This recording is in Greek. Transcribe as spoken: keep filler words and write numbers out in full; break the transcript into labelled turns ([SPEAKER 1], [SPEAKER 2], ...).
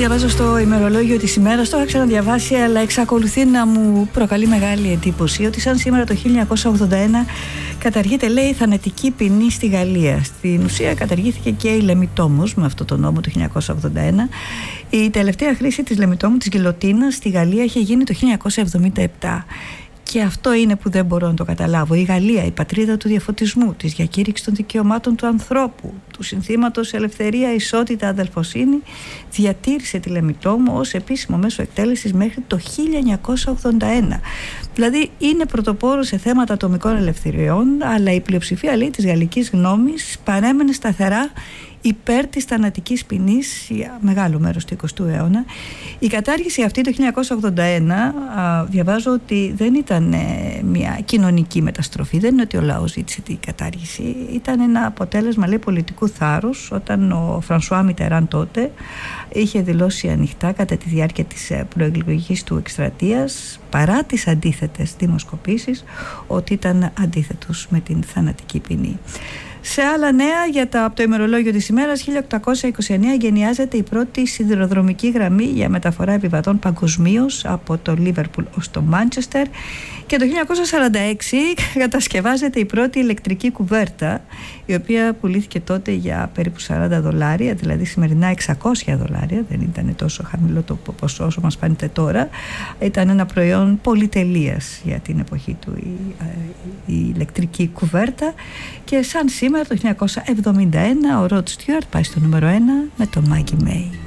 [SPEAKER 1] διαβάζω στο ημερολόγιο της ημέρας, το είχα ξαναδιαβάσει, αλλά εξακολουθεί να μου προκαλεί μεγάλη εντύπωση ότι σαν σήμερα το χίλια εννιακόσια ογδόντα ένα καταργείται, λέει, η θανατική ποινή στη Γαλλία. Στην ουσία καταργήθηκε και η λεμιτόμος με αυτό το νόμο του χίλια εννιακόσια ογδόντα ένα. Η τελευταία χρήση της λεμιτόμου, της γκιλοτίνας, στη Γαλλία είχε γίνει το χίλια εννιακόσια εβδομήντα επτά. Και αυτό είναι που δεν μπορώ να το καταλάβω. Η Γαλλία, η πατρίδα του διαφωτισμού, της διακήρυξης των δικαιωμάτων του ανθρώπου, του συνθήματος ελευθερία, ισότητα, αδελφοσύνη, διατήρησε τη λεμιτόμο ως επίσημο μέσο εκτέλεσης μέχρι το χίλια εννιακόσια ογδόντα ένα. Δηλαδή είναι πρωτοπόρο σε θέματα ατομικών ελευθεριών, αλλά η πλειοψηφία, λέει, της γαλλικής γνώμης παρέμενε σταθερά υπέρ της θανατικής ποινής για μεγάλο μέρος του εικοστού αιώνα. Η κατάργηση αυτή το χίλια εννιακόσια ογδόντα ένα, α, διαβάζω ότι δεν ήταν ε, μια κοινωνική μεταστροφή, δεν είναι ότι ο λαός ζήτησε την κατάργηση, ήταν ένα αποτέλεσμα, λέει, πολιτικού θάρρους, όταν ο Φρανσουά Μιτεράν τότε είχε δηλώσει ανοιχτά κατά τη διάρκεια της προεκλογικής του εκστρατείας, παρά τις αντίθετες δημοσκοπήσεις, ότι ήταν αντίθετος με την θανατική ποινή. Σε άλλα νέα, για τα, από το ημερολόγιο της ημέρας, χίλια οκτακόσια είκοσι εννέα εγκαινιάζεται η πρώτη σιδηροδρομική γραμμή για μεταφορά επιβατών παγκοσμίως από το Λίβερπουλ ως το Μάντσεστερ, και το χίλια εννιακόσια σαράντα έξι κατασκευάζεται η πρώτη ηλεκτρική κουβέρτα, η οποία πουλήθηκε τότε για περίπου σαράντα δολάρια, δηλαδή σημερινά εξακόσια δολάρια, δεν ήταν τόσο χαμηλό το ποσό όσο μας φαίνεται τώρα. Ήταν ένα προϊόν πολυτελείας για την εποχή του η, η ηλεκτρική κουβέρτα, και σαν σήμερα το χίλια εννιακόσια εβδομήντα ένα ο Ροντ Στιούαρτ πάει στο νούμερο ένα με τον Μάγκι Μέι.